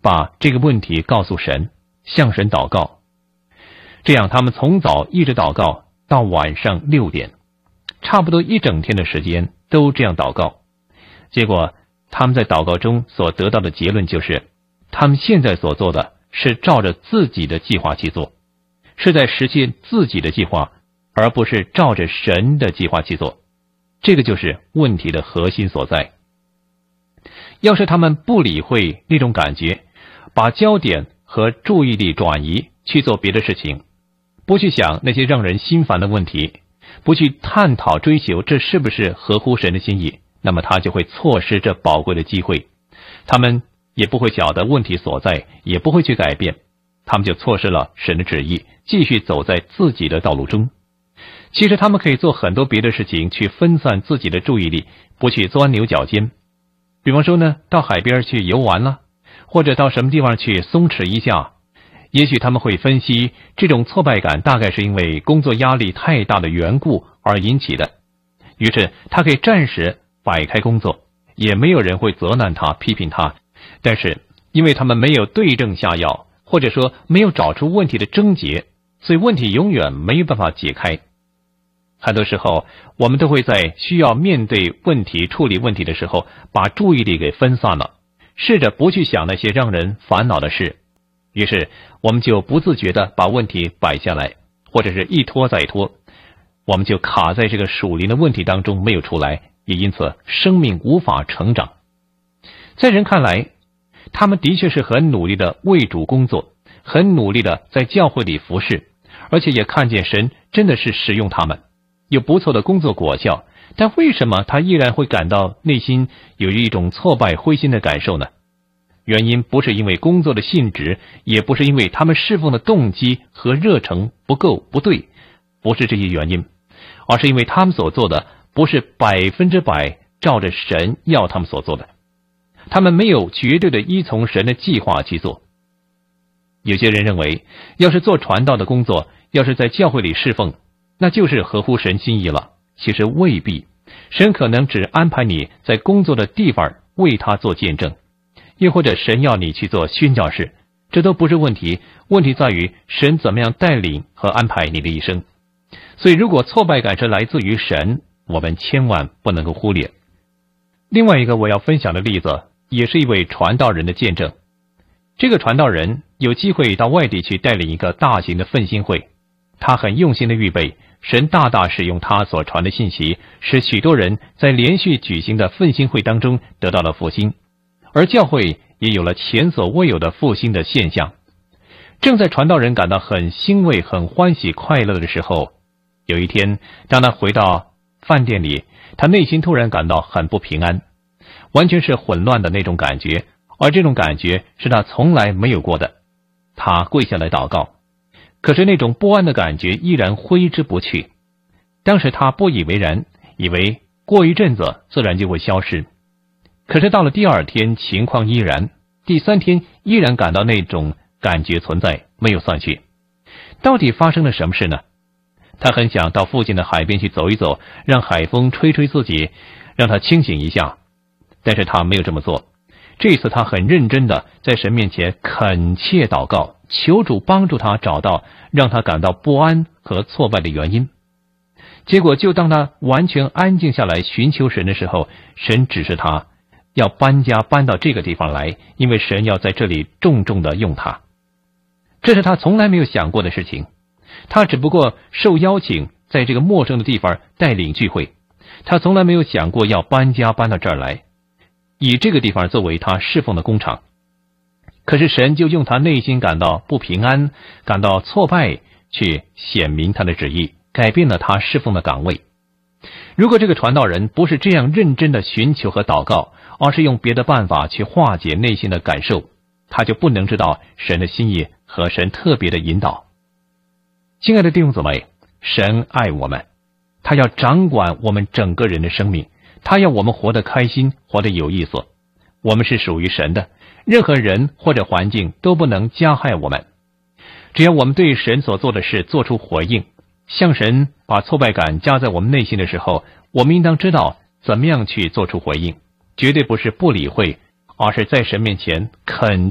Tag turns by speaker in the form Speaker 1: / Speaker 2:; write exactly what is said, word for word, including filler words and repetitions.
Speaker 1: 把这个问题告诉神，向神祷告。这样他们从早一直祷告到晚上六点，差不多一整天的时间都这样祷告。结果他们在祷告中所得到的结论就是，他们现在所做的是照着自己的计划去做，是在实现自己的计划，而不是照着神的计划去做。这个就是问题的核心所在。要是他们不理会那种感觉，把焦点和注意力转移去做别的事情，不去想那些让人心烦的问题，不去探讨追求这是不是合乎神的心意，那么他就会错失这宝贵的机会。他们也不会晓得问题所在，也不会去改变，他们就错失了神的旨意，继续走在自己的道路中。其实他们可以做很多别的事情去分散自己的注意力，不去钻牛角尖。比方说呢，到海边去游玩了，或者到什么地方去松弛一下。也许他们会分析，这种挫败感大概是因为工作压力太大的缘故而引起的，于是他可以暂时摆开工作，也没有人会责难他批评他。但是因为他们没有对症下药，或者说没有找出问题的症结，所以问题永远没有办法解开。很多时候我们都会在需要面对问题处理问题的时候，把注意力给分散了，试着不去想那些让人烦恼的事，于是我们就不自觉地把问题摆下来，或者是一拖再拖，我们就卡在这个属灵的问题当中没有出来，也因此生命无法成长。在人看来，他们的确是很努力的为主工作，很努力的在教会里服侍，而且也看见神真的是使用他们，有不错的工作果效。但为什么他依然会感到内心有一种挫败灰心的感受呢？原因不是因为工作的性质，也不是因为他们侍奉的动机和热诚不够不对，不是这些原因，而是因为他们所做的不是百分之百照着神要他们所做的，他们没有绝对的依从神的计划去做。有些人认为，要是做传道的工作，要是在教会里侍奉，那就是合乎神心意了。其实未必，神可能只安排你在工作的地方为他做见证，又或者神要你去做宣教士，这都不是问题，问题在于神怎么样带领和安排你的一生。所以如果挫败感是来自于神，我们千万不能够忽略。另外一个我要分享的例子，也是一位传道人的见证。这个传道人有机会到外地去带领一个大型的奋兴会，他很用心的预备，神大大使用他所传的信息，使许多人在连续举行的奋兴会当中得到了复兴，而教会也有了前所未有的复兴的现象。正在传道人感到很欣慰、很欢喜、快乐的时候，有一天当他回到饭店里，他内心突然感到很不平安，完全是混乱的那种感觉，而这种感觉是他从来没有过的。他跪下来祷告，可是那种不安的感觉依然挥之不去。当时他不以为然，以为过一阵子自然就会消失。可是到了第二天情况依然，第三天依然感到那种感觉存在，没有散去。到底发生了什么事呢？他很想到附近的海边去走一走，让海风吹吹自己，让他清醒一下，但是他没有这么做。这次他很认真的在神面前恳切祷告，求主帮助他找到让他感到不安和挫败的原因。结果就当他完全安静下来寻求神的时候，神指示他要搬家搬到这个地方来，因为神要在这里重重的用他。这是他从来没有想过的事情，他只不过受邀请在这个陌生的地方带领聚会，他从来没有想过要搬家搬到这儿来，以这个地方作为他侍奉的工厂。可是神就用他内心感到不平安、感到挫败，去显明他的旨意，改变了他侍奉的岗位。如果这个传道人不是这样认真的寻求和祷告，而是用别的办法去化解内心的感受，他就不能知道神的心意和神特别的引导。亲爱的弟兄姊妹，神爱我们，他要掌管我们整个人的生命，他要我们活得开心，活得有意思。我们是属于神的，任何人或者环境都不能加害我们。只要我们对神所做的事做出回应，向神把挫败感加在我们内心的时候，我们应当知道怎么样去做出回应，绝对不是不理会，而是在神面前恳